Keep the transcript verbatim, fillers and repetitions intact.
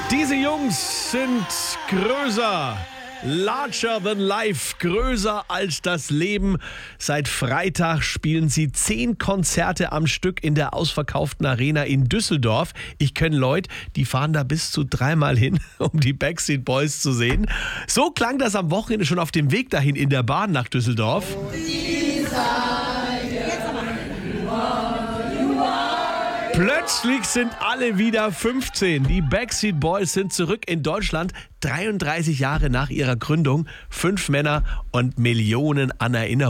Diese Jungs sind größer. Larger than life, größer als das Leben. Seit Freitag spielen sie zehn Konzerte am Stück in der ausverkauften Arena in Düsseldorf. Ich kenne Leute, die fahren da bis zu dreimal hin, um die Backstreet Boys zu sehen. So klang das am Wochenende schon auf dem Weg dahin in der Bahn nach Düsseldorf. Plötzlich sind alle wieder fünfzehn. Die Backstreet Boys sind zurück in Deutschland, dreiunddreißig Jahre nach ihrer Gründung. Fünf Männer und Millionen an Erinnerungen.